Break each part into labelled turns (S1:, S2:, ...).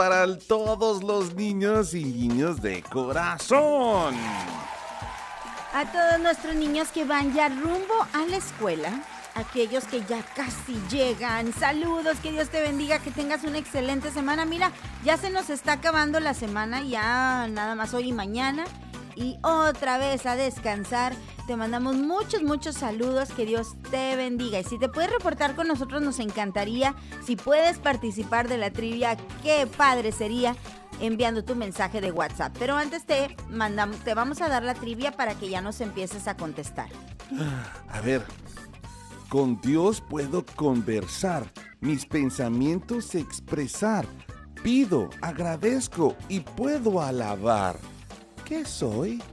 S1: Para todos los niños y niños de corazón.
S2: A todos nuestros niños que van ya rumbo a la escuela, aquellos que ya casi llegan, saludos, que Dios te bendiga, que tengas una excelente semana. Mira, ya se nos está acabando la semana, ya nada más hoy y mañana, y otra vez a descansar. Te mandamos muchos saludos, que Dios te bendiga. Y si te puedes reportar con nosotros, nos encantaría. Si puedes participar de la trivia, qué padre sería, enviando tu mensaje de WhatsApp. Pero antes te vamos a dar la trivia para que ya nos empieces a contestar.
S1: A ver, con Dios puedo conversar, mis pensamientos expresar, pido, agradezco y puedo alabar. ¿Qué soy?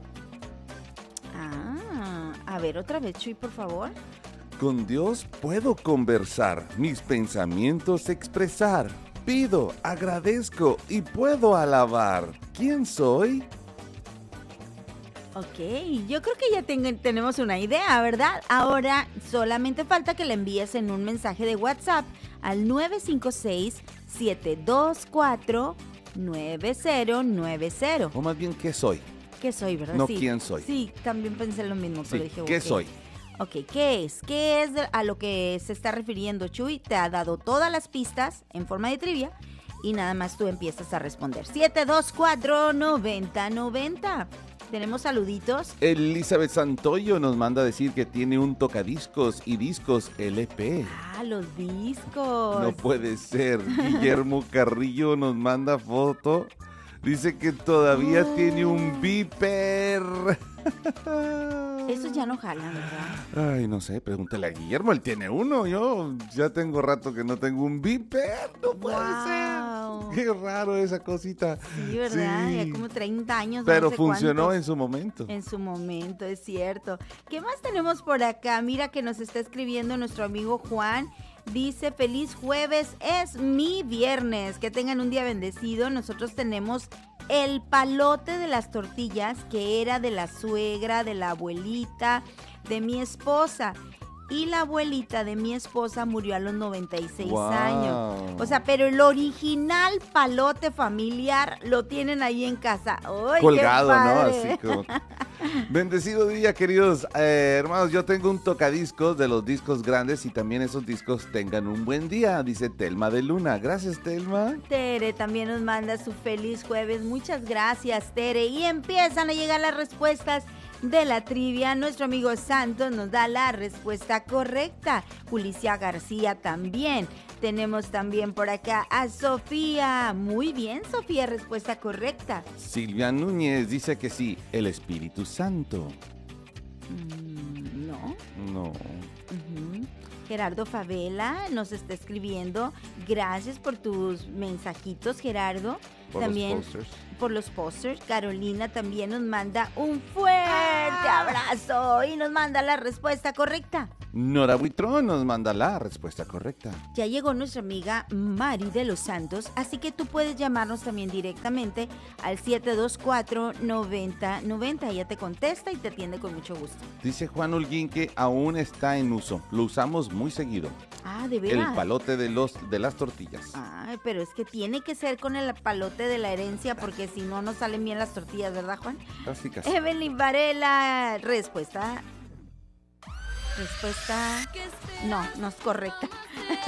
S2: A ver, otra vez, Chuy, por favor.
S1: Con Dios puedo conversar, mis pensamientos expresar, pido, agradezco y puedo alabar. ¿Quién soy?
S2: Ok, yo creo que ya tenemos una idea, ¿verdad? Ahora solamente falta que le envíes en un mensaje de WhatsApp al 956-724-9090.
S1: O más bien, ¿qué soy?
S2: ¿Qué soy, verdad?
S1: No,
S2: sí.
S1: ¿quién soy?
S2: Sí, también pensé lo mismo, pero dije,
S1: ¿qué
S2: ok.
S1: soy?
S2: Ok, ¿qué es? ¿Qué es a lo que se está refiriendo Chuy? Te ha dado todas las pistas en forma de trivia y nada más tú empiezas a responder. 724-9090. ¿Tenemos saluditos?
S1: Elizabeth Santoyo nos manda a decir que tiene un tocadiscos y discos LP.
S2: Ah, los discos.
S1: No puede ser. Guillermo Carrillo nos manda foto. Dice que todavía tiene un Viper.
S2: Esos ya no jalan, ¿verdad?
S1: Ay, no sé, pregúntale a Guillermo, él tiene uno. Yo ya tengo rato que no tengo un Viper. No puede ser. Qué raro esa cosita.
S2: Sí, ¿verdad?
S1: Sí.
S2: Ya como 30 años.
S1: Pero
S2: no sé
S1: funcionó
S2: cuántos.
S1: en su momento.
S2: En su momento, es cierto. ¿Qué más tenemos por acá? Mira que nos está escribiendo nuestro amigo Juan. Dice, feliz jueves, es mi viernes. Que tengan un día bendecido. Nosotros tenemos el palote de las tortillas, que era de la suegra, de la abuelita, de mi esposa. Y la abuelita de mi esposa murió a los 96 años. O sea, pero el original palote familiar lo tienen ahí en casa. ¡Ay,
S1: colgado,
S2: qué
S1: ¿no?
S2: padre!
S1: Así como... Bendecido día, queridos hermanos. Yo tengo un tocadiscos de los discos grandes y también esos discos tengan un buen día, dice Telma de Luna. Gracias, Telma.
S2: Tere también nos manda su feliz jueves. Muchas gracias, Tere. Y empiezan a llegar las respuestas de la trivia. Nuestro amigo Santos nos da la respuesta correcta. Julicia García también. Tenemos también por acá a Sofía. Muy bien, Sofía, respuesta correcta.
S1: Silvia Núñez dice que sí, el Espíritu Santo.
S2: No.
S1: No.
S2: Gerardo Favela nos está escribiendo. Gracias por tus mensajitos, Gerardo.
S1: Por
S2: también
S1: los posters.
S2: Por los posters. Carolina también nos manda un fuerte abrazo y nos manda la respuesta correcta.
S1: Nora Buitrón nos manda la respuesta correcta.
S2: Ya llegó nuestra amiga Mari de los Santos, así que tú puedes llamarnos también directamente al 724-9090. Ella te contesta y te atiende con mucho gusto.
S1: Dice Juan Holguín que aún está en uso. Lo usamos muy seguido.
S2: Ah, ¿de veras?
S1: El palote de las tortillas.
S2: Ay, pero es que tiene que ser con el palote de la herencia, porque si no, no salen bien las tortillas, ¿verdad, Juan?
S1: Casi, casi.
S2: Evelyn Varela, respuesta. No es correcta.